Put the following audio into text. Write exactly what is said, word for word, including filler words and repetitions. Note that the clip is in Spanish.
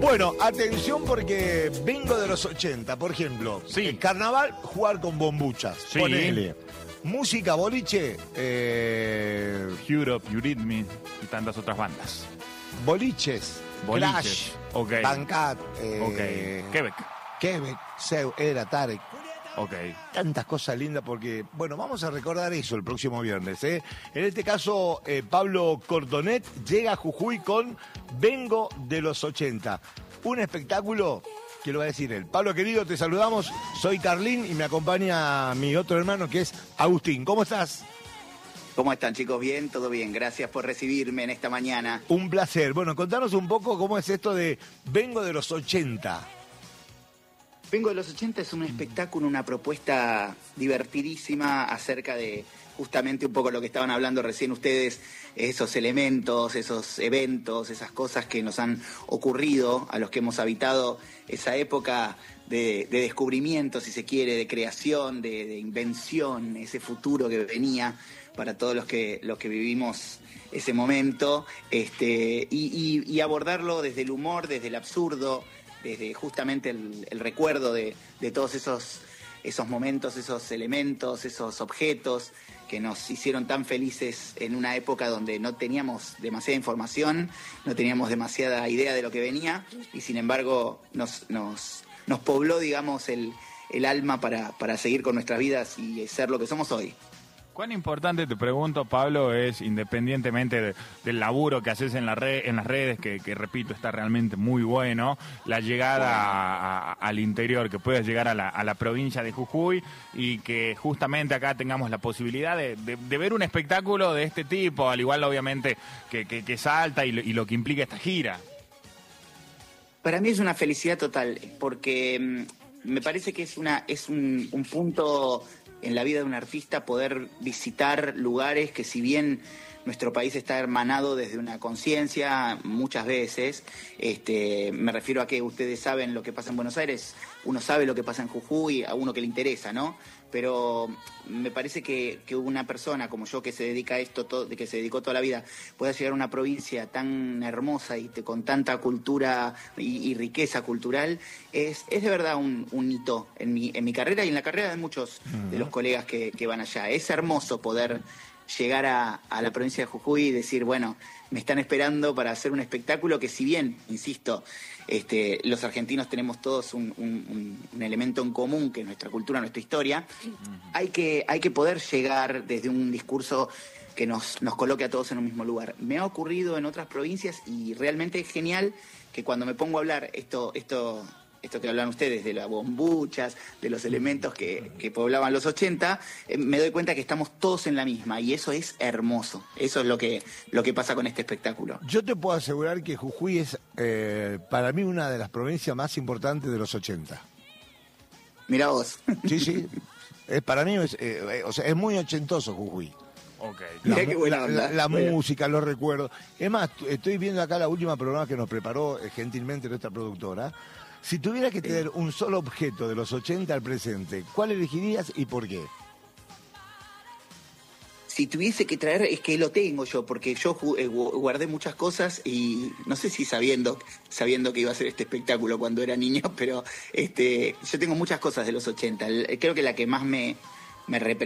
Bueno, atención porque vengo de los ochenta, por ejemplo. Sí. El carnaval, jugar con bombuchas. Sí. Ponele. Música, boliche, eh, Europe, Eurythmics y tantas otras bandas. boliches, Boliches, Clash, ok. Bancat, eh, Ok. Quebec. Quebec, Seu, Era, Tarek. Ok. Tantas cosas lindas porque, bueno, vamos a recordar eso el próximo viernes. ¿eh? En este caso, eh, Pablo Cordonet llega a Jujuy con Vengo de los ochenta. Un espectáculo que lo va a decir él. Pablo, querido, te saludamos. Soy Carlín y me acompaña mi otro hermano que es Agustín. ¿Cómo estás? ¿Cómo están, chicos? Bien, todo bien. Gracias por recibirme en esta mañana. Un placer. Bueno, contanos un poco cómo es esto de Vengo de los ochenta. Vengo de los ochenta es un espectáculo, una propuesta divertidísima acerca de justamente un poco lo que estaban hablando recién ustedes, esos elementos, esos eventos, esas cosas que nos han ocurrido a los que hemos habitado esa época de, de descubrimiento, si se quiere, de creación, de, de invención, ese futuro que venía para todos los que, los que vivimos ese momento, este, y, y, y abordarlo desde el humor, desde el absurdo, desde justamente el, el recuerdo de, de todos esos, esos momentos, esos elementos, esos objetos que nos hicieron tan felices en una época donde no teníamos demasiada información, no teníamos demasiada idea de lo que venía y sin embargo nos, nos, nos pobló, digamos, el, el alma para, para seguir con nuestras vidas y ser lo que somos hoy. ¿Cuán importante, te pregunto, Pablo, es, independientemente de, del laburo que haces en, la red, en las redes, que, que repito, está realmente muy bueno, la llegada a, a, al interior, que puedas llegar a la, a la provincia de Jujuy y que justamente acá tengamos la posibilidad de, de, de ver un espectáculo de este tipo, al igual obviamente que, que, que Salta y lo, y lo que implica esta gira? Para mí es una felicidad total, porque mmm, me parece que es, una, es un, un punto en la vida de un artista poder visitar lugares que, si bien nuestro país está hermanado desde una conciencia muchas veces, este, me refiero a que ustedes saben lo que pasa en Buenos Aires, uno sabe lo que pasa en Jujuy, a uno que le interesa, ¿no? Pero me parece que, que una persona como yo que se dedica a esto, todo, que se dedicó toda la vida, pueda llegar a una provincia tan hermosa y te, con tanta cultura y, y riqueza cultural, es, es de verdad un, un hito en mi, en mi carrera y en la carrera de muchos uh-huh. de los colegas que, que van allá. Es hermoso poder llegar a, a la provincia de Jujuy y decir, bueno, me están esperando para hacer un espectáculo que, si bien, insisto, este, los argentinos tenemos todos un, un, un elemento en común, que es nuestra cultura, nuestra historia, uh-huh. hay que, hay que poder llegar desde un discurso que nos, nos coloque a todos en un mismo lugar. Me ha ocurrido en otras provincias y realmente es genial que cuando me pongo a hablar esto... esto esto que hablan ustedes, de las bombuchas, de los elementos que, que poblaban los ochenta, eh, me doy cuenta que estamos todos en la misma y eso es hermoso. Eso es lo que, lo que pasa con este espectáculo. Yo te puedo asegurar que Jujuy es, eh, para mí, una de las provincias más importantes de los ochenta. Mirá vos. Sí, sí. Es, para mí es, eh, o sea, es muy ochentoso Jujuy. Okay. La, Mirá qué buena onda. la, la bueno. música, los recuerdos. Es más, estoy viendo acá la última programa que nos preparó eh, gentilmente nuestra productora. Si tuviera que tener un solo objeto de los ochenta al presente, ¿cuál elegirías y por qué? Si tuviese que traer, es que lo tengo yo, porque yo guardé muchas cosas y no sé si sabiendo sabiendo que iba a ser este espectáculo cuando era niño, pero este, yo tengo muchas cosas de los ochenta. Creo que la que más me, me representa